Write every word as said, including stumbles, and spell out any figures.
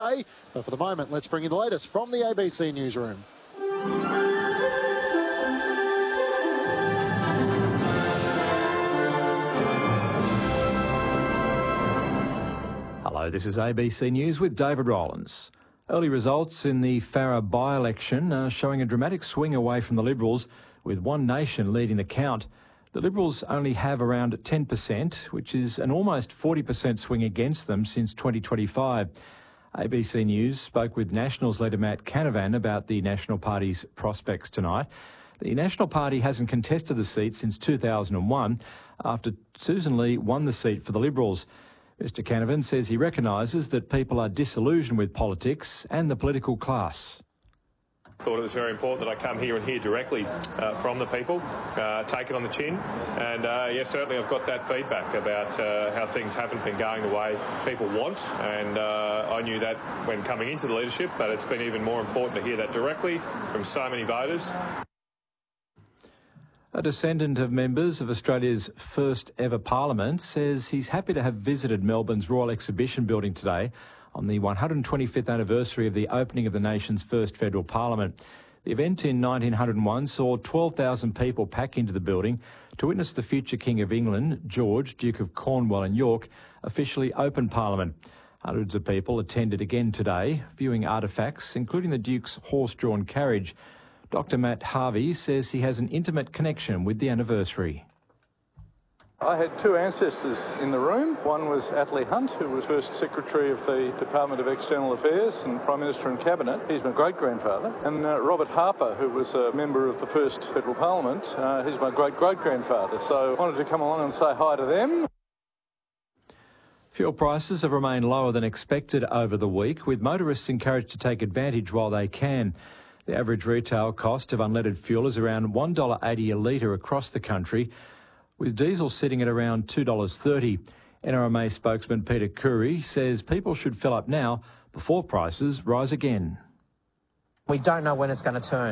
way. But for the moment, let's bring you the latest from the A B C newsroom. Hello, this is A B C News with David Rowlands. Early results in the Farrer by-election are showing a dramatic swing away from the Liberals, with One Nation leading the count. The Liberals only have around ten percent, which is an almost forty percent swing against them since twenty twenty-five. A B C News spoke with Nationals leader Matt Canavan about the National Party's prospects tonight. The National Party hasn't contested the seat since two thousand one, after Susan Lee won the seat for the Liberals. Mr Canavan says he recognises that people are disillusioned with politics and the political class. I thought it was very important that I come here and hear directly uh, from the people, uh, take it on the chin, and uh, yes, certainly I've got that feedback about uh, how things haven't been going the way people want, and uh, I knew that when coming into the leadership, but it's been even more important to hear that directly from so many voters. A descendant of members of Australia's first ever parliament says he's happy to have visited Melbourne's Royal Exhibition building today on the one hundred twenty-fifth anniversary of the opening of the nation's first federal parliament. The event in nineteen oh one saw twelve thousand people pack into the building to witness the future King of England, George, Duke of Cornwall and York, officially open Parliament. Hundreds of people attended again today, viewing artefacts, including the Duke's horse-drawn carriage. Doctor Matt Harvey says he has an intimate connection with the anniversary. I had two ancestors in the room. One was Attlee Hunt, who was first Secretary of the Department of External Affairs and Prime Minister and Cabinet. He's my great-grandfather. And uh, Robert Harper, who was a member of the first Federal Parliament. Uh, he's my great-great-grandfather. So I wanted to come along and say hi to them. Fuel prices have remained lower than expected over the week, with motorists encouraged to take advantage while they can. The average retail cost of unleaded fuel is around one dollar eighty a litre across the country, with diesel sitting at around two dollars thirty. N R M A spokesman Peter Curry says people should fill up now before prices rise again. We don't know when it's going to turn.